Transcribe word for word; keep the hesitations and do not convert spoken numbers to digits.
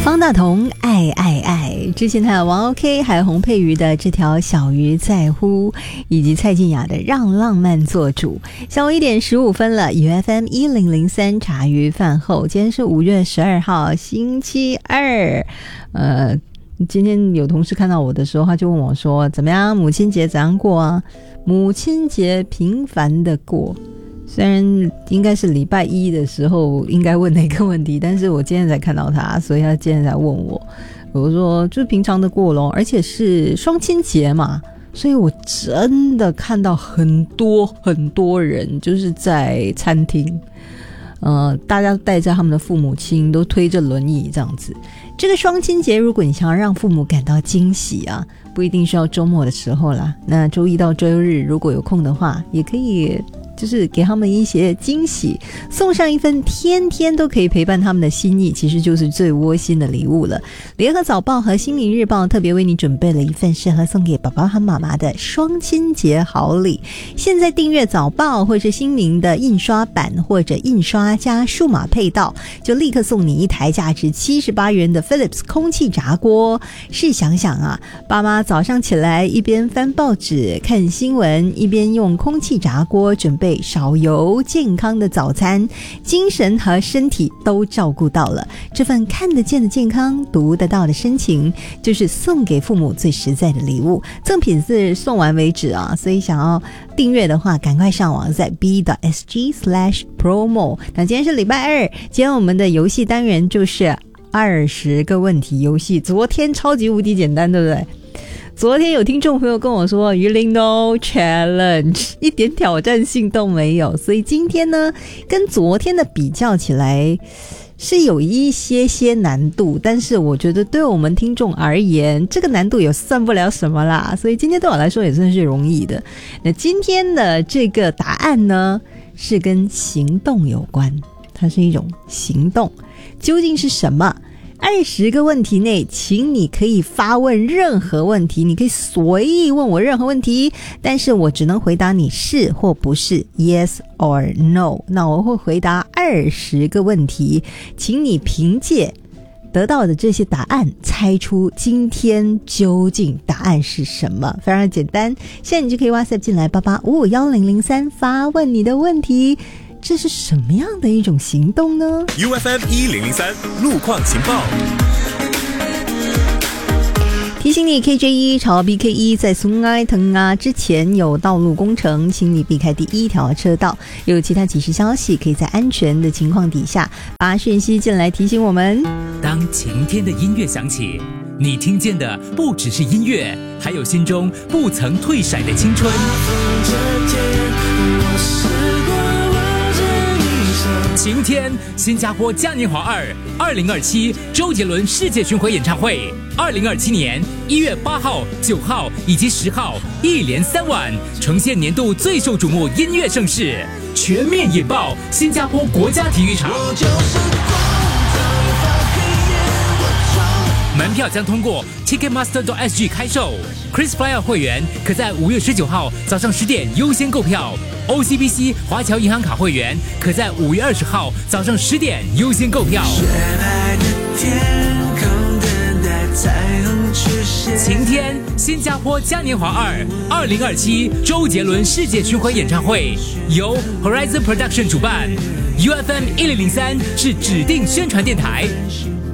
方大同爱爱爱，之前还有王 OK 还有洪佩瑜的这条小鱼在乎，以及蔡健雅的让浪漫做主。下午一点十五分了， U F M 一零零三茶余饭后，今天是五月十二号星期二。呃，今天有同事看到我的时候，他就问我说怎么样，母亲节怎样过啊？母亲节平凡的过，虽然应该是礼拜一的时候应该问那个问题，但是我今天才看到他，所以他今天才问我。我说就是平常的过咯，而且是双亲节嘛，所以我真的看到很多很多人就是在餐厅，呃，大家带着他们的父母亲，都推着轮椅这样子。这个双亲节，如果你想要让父母感到惊喜啊，不一定需要周末的时候啦，那周一到周日如果有空的话，也可以就是给他们一些惊喜，送上一份天天都可以陪伴他们的心意，其实就是最窝心的礼物了。联合早报和新民日报特别为你准备了一份适合送给爸爸和妈妈的双亲节好礼。现在订阅早报或是新民的印刷版，或者印刷加数码配套，就立刻送你一台价值七十八元的 Philips 空气炸锅。试想想啊，爸妈早上起来一边翻报纸看新闻，一边用空气炸锅准备少油健康的早餐，精神和身体都照顾到了。这份看得见的健康，读得到的深情，就是送给父母最实在的礼物。赠品是送完为止啊，所以想要订阅的话，赶快上网在 b 的 s g slash promo。 那今天是礼拜二，今天我们的游戏单元就是二十个问题游戏。昨天超级无敌简单，对不对？昨天有听众朋友跟我说鱼鳞 no challenge， 一点挑战性都没有，所以今天呢跟昨天的比较起来是有一些些难度，但是我觉得对我们听众而言，这个难度也算不了什么啦，所以今天对我来说也算是容易的。那今天的这个答案呢是跟行动有关，它是一种行动，究竟是什么？二十个问题内，请你可以发问任何问题，你可以随意问我任何问题，但是我只能回答你是或不是 yes or no。 那我会回答二十个问题，请你凭借得到的这些答案猜出今天究竟答案是什么，非常简单。现在你就可以 WhatsApp 进来八八五五一零零三发问你的问题。这是什么样的一种行动呢？ U F M 一零零三路况情报。 提醒你 K J 一 朝 B K 一 在松爱藤啊之前有道路工程，请你避开第一条车道。有其他即时消息，可以在安全的情况底下把讯息进来提醒我们。 当晴天的音乐响起，你听见的不只是音乐，还有心中不曾退闪的青春。晴天，新加坡嘉年华二二零二七周杰伦世界巡回演唱会，二零二七年一月八号、九号以及十号，一连三晚，呈现年度最受瞩目音乐盛事，全面引爆新加坡国家体育场。门票将通过 Ticketmaster 点 S G 开售 ，KrisFlyer 会员可在五月十九号早上十点优先购票。O C B C 华侨银行卡会员可在五月二十号早上十点优先购票。晴天，新加坡嘉年华二二零二七周杰伦世界巡回演唱会由 Horizon Production 主办 ，U F M 一零零三是指定宣传电台。